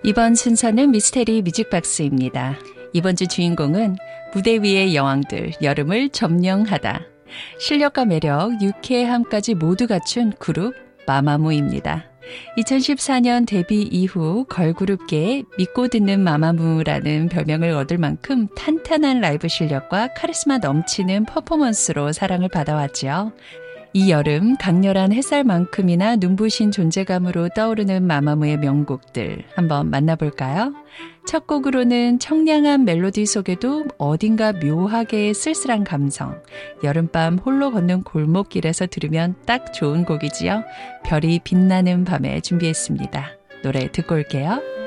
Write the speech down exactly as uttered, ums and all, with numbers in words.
이번 순서는 미스테리 뮤직박스입니다. 이번 주 주인공은 무대 위의 여왕들, 여름을 점령하다. 실력과 매력, 유쾌함까지 모두 갖춘 그룹 마마무입니다. 이천십사 년 데뷔 이후 걸그룹계에 믿고 듣는 마마무라는 별명을 얻을 만큼 탄탄한 라이브 실력과 카리스마 넘치는 퍼포먼스로 사랑을 받아왔죠. 이 여름 강렬한 햇살만큼이나 눈부신 존재감으로 떠오르는 마마무의 명곡들 한번 만나볼까요? 첫 곡으로는 청량한 멜로디 속에도 어딘가 묘하게 쓸쓸한 감성, 여름밤 홀로 걷는 골목길에서 들으면 딱 좋은 곡이지요. 별이 빛나는 밤에 준비했습니다. 노래 듣고 올게요.